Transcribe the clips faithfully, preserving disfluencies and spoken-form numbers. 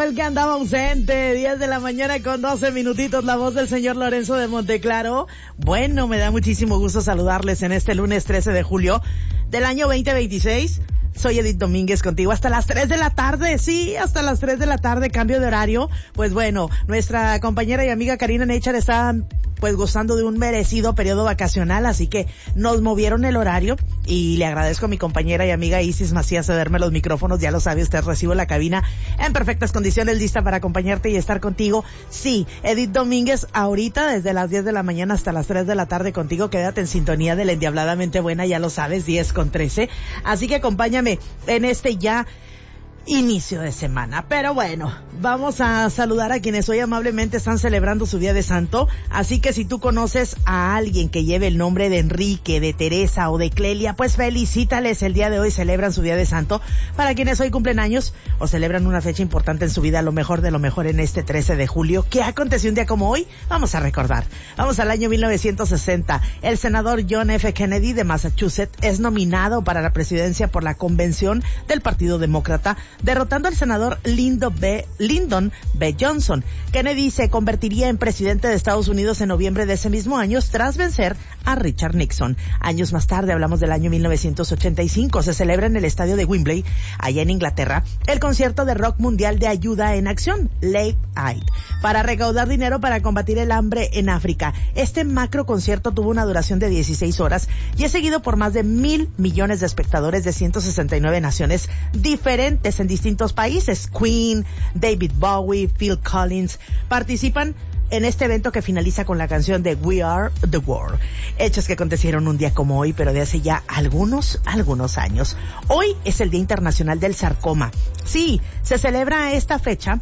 el que andaba ausente. diez de la mañana con doce minutitos, la voz del señor Lorenzo de Monteclaro. Bueno, me da muchísimo gusto saludarles en este lunes trece de julio del año veinte veintiséis. Soy Edith Domínguez contigo hasta las tres de la tarde, sí, hasta las tres de la tarde, cambio de horario. Pues bueno, nuestra compañera y amiga Karina Nechar está pues gozando de un merecido periodo vacacional, así que nos movieron el horario y le agradezco a mi compañera y amiga Isis Macías cederme los micrófonos. Ya lo sabe usted, recibo la cabina en perfectas condiciones, lista para acompañarte y estar contigo. Sí, Edith Domínguez ahorita desde las diez de la mañana hasta las tres de la tarde contigo. Quédate en sintonía de la endiabladamente buena, ya lo sabes, diez con trece. Así que acompáñame en este ya inicio de semana. Pero bueno, vamos a saludar a quienes hoy amablemente están celebrando su día de santo. Así que si tú conoces a alguien que lleve el nombre de Enrique, de Teresa o de Clelia, pues felicítales. El día de hoy celebran su día de santo. Para quienes hoy cumplen años o celebran una fecha importante en su vida, lo mejor de lo mejor en este trece de julio. ¿Qué aconteció un día como hoy? Vamos a recordar. Vamos al año mil novecientos sesenta. El senador John F. Kennedy de Massachusetts es nominado para la presidencia por la convención del Partido Demócrata, derrotando al senador Lyndon B. Lyndon B. Johnson. Kennedy se convertiría en presidente de Estados Unidos en noviembre de ese mismo año tras vencer a Richard Nixon. Años más tarde, hablamos del año mil novecientos ochenta y cinco, se celebra en el estadio de Wembley, allá en Inglaterra, el concierto de rock mundial de ayuda en acción, Live Aid, para recaudar dinero para combatir el hambre en África. Este macro concierto tuvo una duración de dieciséis horas y es seguido por más de mil millones de espectadores de ciento sesenta y nueve naciones diferentes en distintos países. Queen, David Bowie, Phil Collins participan en este evento que finaliza con la canción de We Are the World. Hechos que acontecieron un día como hoy, pero de hace ya algunos, algunos años. Hoy es el Día Internacional del Sarcoma. Sí, se celebra esta fecha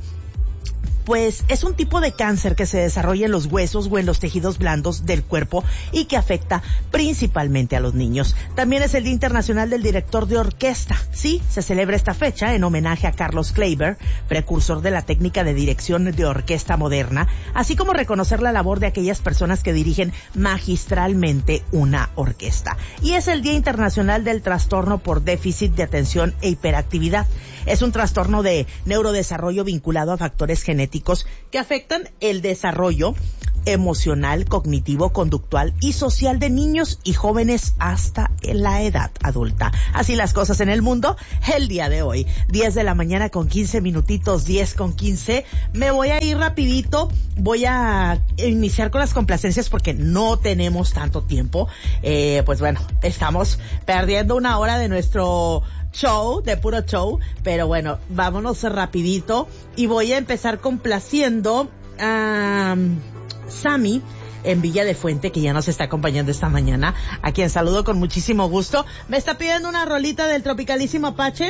pues es un tipo de cáncer que se desarrolla en los huesos o en los tejidos blandos del cuerpo y que afecta principalmente a los niños. También es el Día Internacional del Director de Orquesta. Sí, se celebra esta fecha en homenaje a Carlos Kleiber, precursor de la técnica de dirección de orquesta moderna, así como reconocer la labor de aquellas personas que dirigen magistralmente una orquesta. Y es el Día Internacional del Trastorno por Déficit de Atención e Hiperactividad. Es un trastorno de neurodesarrollo vinculado a factores genéticos que afectan el desarrollo emocional, cognitivo, conductual y social de niños y jóvenes hasta la edad adulta. Así las cosas en el mundo el día de hoy. diez de la mañana con quince minutitos, diez con quince. Me voy a ir rapidito. Voy a iniciar con las complacencias porque no tenemos tanto tiempo. Eh, pues bueno, estamos perdiendo una hora de nuestro show, de puro show, pero bueno, vámonos rapidito y voy a empezar complaciendo a um, Sammy en Villa de Fuente, que ya nos está acompañando esta mañana, a quien saludo con muchísimo gusto. Me está pidiendo una rolita del Tropicalísimo Apache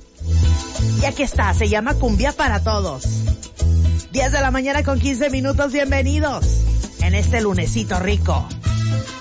y aquí está, se llama Cumbia para Todos. diez de la mañana con quince minutos, bienvenidos en este lunesito rico.